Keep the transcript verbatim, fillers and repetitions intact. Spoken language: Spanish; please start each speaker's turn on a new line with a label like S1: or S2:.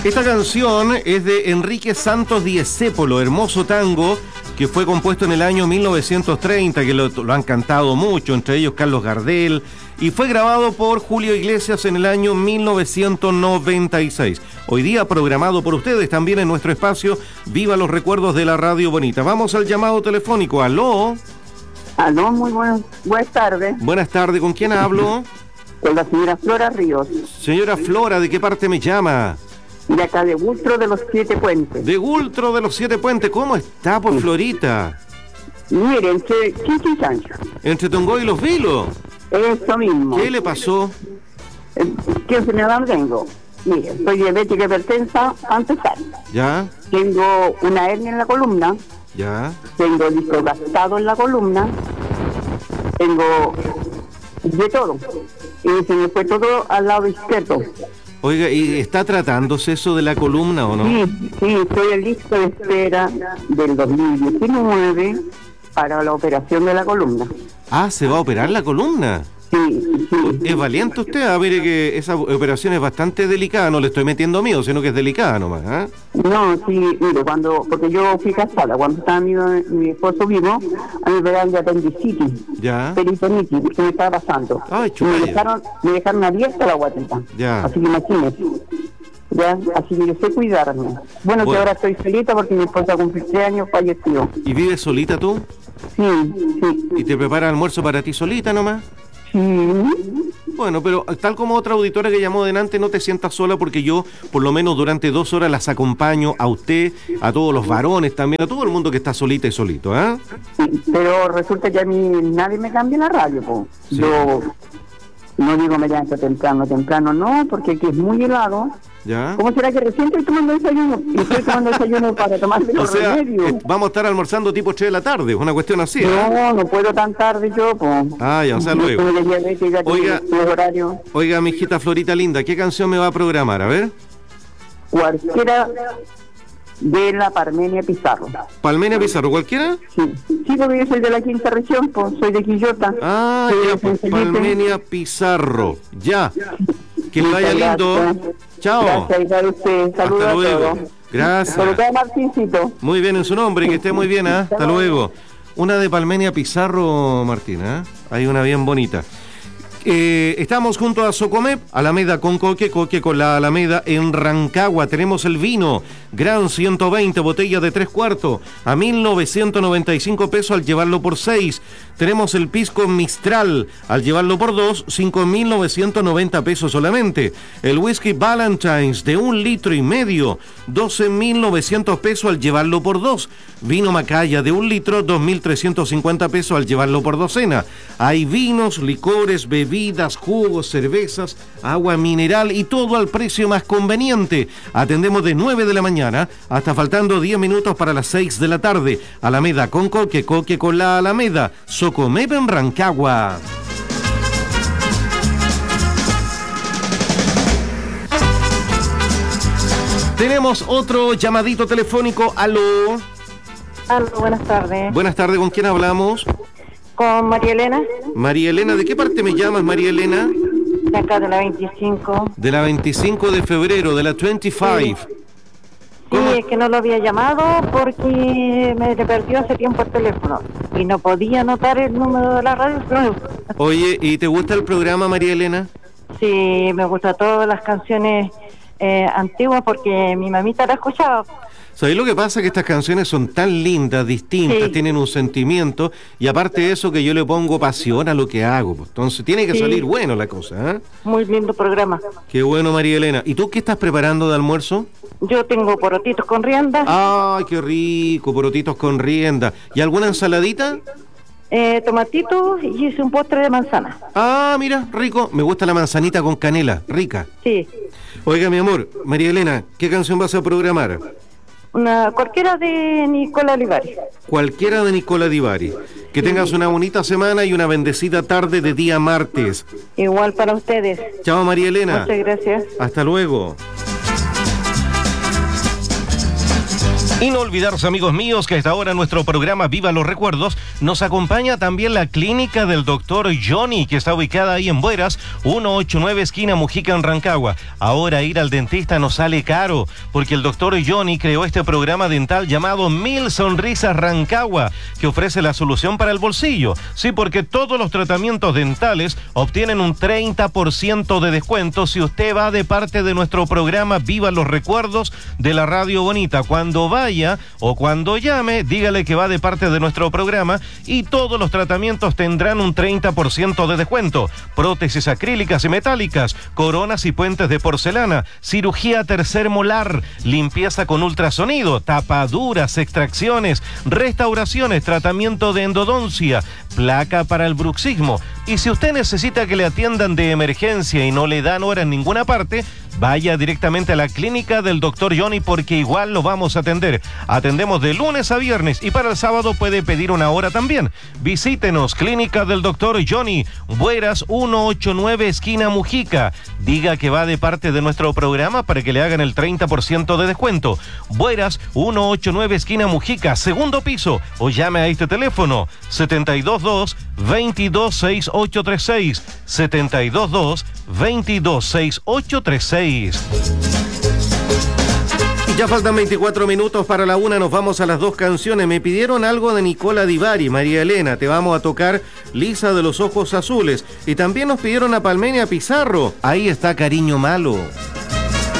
S1: Esta canción es de Enrique Santos Discépolo, hermoso tango que fue compuesto en el año mil novecientos treinta, que lo, lo han cantado mucho, entre ellos Carlos Gardel, y fue grabado por Julio Iglesias en el año mil novecientos noventa y seis. Hoy día programado por ustedes también en nuestro espacio Viva los Recuerdos de la Radio Bonita. Vamos al llamado telefónico. ¿Aló?
S2: Aló, muy buenas, buenas tardes.
S1: Buenas tardes, ¿con quién hablo?
S2: Con la señora Flora Ríos.
S1: Señora Flora, ¿de qué parte me llama?
S2: De acá, de Gultro de los Siete Puentes.
S1: De Gultro de los Siete Puentes, ¿cómo está, pues, Florita?
S2: Mire, entre Chicho y Chancho.
S1: Entre Tongoy y Los Vilos.
S2: Eso mismo.
S1: ¿Qué le pasó?
S2: Eh, ¿Qué enfermedad tengo? Mire, soy diabética hipertensa antesal.
S1: ¿Ya?
S2: Tengo una hernia en la columna.
S1: ¿Ya?
S2: Tengo disco gastado en la columna. Tengo de todo. Y se me fue todo al lado izquierdo.
S1: Oiga, ¿y está tratándose eso de la columna o no?
S2: Sí, sí, estoy en lista de espera del dos mil diecinueve para la operación de la columna.
S1: Ah, ¿se va a operar la columna?
S2: Sí, sí.
S1: ¿Es valiente usted? Ah, mire que esa operación es bastante delicada, no le estoy metiendo miedo, sino que es delicada nomás, ¿eh?
S2: No, sí, mire, cuando, porque yo fui casada, cuando estaba mi, mi esposo vivo, a mí me pegaron de apendicitis,
S1: ya,
S2: peritonitis, que me estaba pasando.
S1: Ay,
S2: me
S1: chupalla.
S2: dejaron, me dejaron abierta la guatita,
S1: Ya.
S2: así que imagínese. Ya, así que yo sé cuidarme. Bueno,
S1: Bueno.
S2: que ahora estoy solita porque mi esposa cumple tres años, falleció.
S1: ¿Y vives solita tú?
S2: Sí, sí.
S1: ¿Y te prepara almuerzo para ti solita nomás?
S2: Sí.
S1: Bueno, pero tal como otra auditora que llamó delante, no te sientas sola porque yo, por lo menos durante dos horas, las acompaño a usted, a todos los varones también, a todo el mundo que está solita y solito, ¿ah? ¿eh?
S2: Sí, pero resulta que a mí nadie me cambia la radio, po.
S1: Sí.
S2: Yo no digo me levanto temprano, temprano no, porque aquí es muy helado.
S1: ¿Ya?
S2: ¿Cómo será que recién estoy tomando desayuno? Y estoy tomando desayuno para tomarme
S1: O
S2: los
S1: sea,
S2: remedios.
S1: eh, vamos a estar almorzando tipo tres de la tarde, una cuestión así, ¿eh?
S2: No, no puedo tan tarde yo, pues.
S1: Ah, ya, o sea, luego. Oiga.
S2: Horario.
S1: Oiga, mi hijita Florita linda, ¿qué canción me va a programar? A ver.
S2: Cualquiera de la Parmenia Pizarro.
S1: ¿Palmenia Pizarro, cualquiera?
S2: Sí, sí, porque yo soy de la quinta región, pues soy de Quillota.
S1: Ah,
S2: Soy
S1: ya,
S2: de
S1: pues,
S2: San Felipe.
S1: Palmenia Pizarro. Ya. Que le vaya
S2: Muchas
S1: lindo.
S2: gracias.
S1: Chao.
S2: Gracias, igual a usted. Saludos
S1: Hasta
S2: a
S1: luego.
S2: todos.
S1: Gracias.
S2: Sobre todo a Martincito.
S1: Muy bien en su nombre, que esté muy bien, ¿ah? Hasta luego. Una de Palmenia Pizarro, Martina, ¿eh? Hay una bien bonita. Eh, estamos junto a Socomep, Alameda con Coque, Coque con la Alameda. En Rancagua tenemos el vino Gran ciento veinte, botella de tres cuartos, a mil novecientos noventa y cinco pesos al llevarlo por seis. Tenemos el pisco Mistral, al llevarlo por dos, cinco mil novecientos noventa pesos solamente. El whisky Valentine's de un litro y medio, doce mil novecientos pesos al llevarlo por dos. Vino Macaya de un litro, dos mil trescientos cincuenta pesos al llevarlo por docena. Hay vinos, licores, bebidas, jugos, cervezas, agua mineral y todo al precio más conveniente. Atendemos de nueve de la mañana hasta faltando diez minutos para las seis de la tarde. Alameda con Coque, Coque con la Alameda. Socomep en Rancagua. Tenemos otro llamadito telefónico. Aló.
S3: Aló, buenas tardes.
S1: Buenas tardes, ¿con quién hablamos?
S3: Con María Elena,
S1: María Elena, ¿de qué parte me llamas, María Elena?
S3: de acá de la veinticinco.
S1: De la veinticinco de febrero, de la veinticinco.
S3: Sí, es que no lo había llamado porque me perdió hace tiempo el teléfono y no podía anotar el número de la radio. Pero
S1: Oye, ¿y te gusta el programa, María Elena?
S3: sí, me gustan todas las canciones eh, antiguas porque mi mamita la escuchaba.
S1: ¿Sabéis lo que pasa? Que estas canciones son tan lindas, distintas,
S3: Sí.
S1: tienen un sentimiento, y aparte de eso que yo le pongo pasión a lo que hago, pues. Entonces tiene que
S3: Sí.
S1: salir bueno la cosa, ¿eh?
S3: Muy lindo programa.
S1: Qué bueno, María Elena. ¿Y tú qué estás preparando de almuerzo?
S3: Yo tengo porotitos con rienda,
S1: ¡Ay, qué rico! Porotitos con rienda. ¿Y alguna ensaladita?
S3: eh, tomatitos y hice un postre de manzana.
S1: Ah, mira, rico. Me gusta la manzanita con canela, rica.
S3: Sí,
S1: Oiga, mi amor, María Elena, ¿qué canción vas a programar?
S3: una cualquiera de Nicola Olivares.
S1: Cualquiera de Nicola Di Bari. Que tengas una bonita semana y una bendecida tarde de día martes.
S3: Igual para ustedes.
S1: Chao, María Elena.
S3: Muchas gracias.
S1: Hasta luego. Y no olvidarse, amigos míos, que a esta hora nuestro programa Viva los Recuerdos nos acompaña también la clínica del doctor Johnny, que está ubicada ahí en Bueras, ciento ochenta y nueve esquina Mujica en Rancagua. Ahora ir al dentista nos sale caro, porque el doctor Johnny creó este programa dental llamado Mil Sonrisas Rancagua, que ofrece la solución para el bolsillo. Sí, porque todos los tratamientos dentales obtienen un treinta por ciento de descuento si usted va de parte de nuestro programa Viva los Recuerdos de la Radio Bonita. Cuando vaya o cuando llame, dígale que va de parte de nuestro programa y todos los tratamientos tendrán un treinta por ciento de descuento. Prótesis acrílicas y metálicas, coronas y puentes de porcelana, cirugía tercer molar, limpieza con ultrasonido, tapaduras, extracciones, restauraciones, tratamiento de endodoncia, placa para el bruxismo. Y si usted necesita que le atiendan de emergencia y no le dan hora en ninguna parte, vaya directamente a la clínica del doctor Johnny, porque igual lo vamos a atender. Atendemos de lunes a viernes y para el sábado puede pedir una hora también. Visítenos, clínica del doctor Johnny, Bueras ciento ochenta y nueve esquina Mujica. Diga que va de parte de nuestro programa para que le hagan el treinta por ciento de descuento. Bueras ciento ochenta y nueve esquina Mujica, segundo piso, o llame a este teléfono setenta y dos dos, veintidós, sesenta y ocho treinta y seis, setenta y dos dos, veintidós, sesenta y ocho treinta y seis. Y ya faltan veinticuatro minutos para la una, nos vamos a las dos canciones. Me pidieron algo de Nicola Di Bari, María Elena, te vamos a tocar Lisa de los Ojos Azules. Y también nos pidieron a Palmenia Pizarro, Ahí está Cariño Malo.